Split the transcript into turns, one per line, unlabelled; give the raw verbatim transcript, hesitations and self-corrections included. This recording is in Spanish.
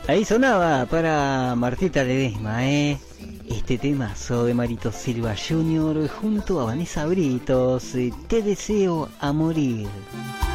Ahí sonaba para Martita Ledesma, ¿eh? Este temazo de Marito Silva junior junto a Vanessa Britos, eh, Te deseo a morir.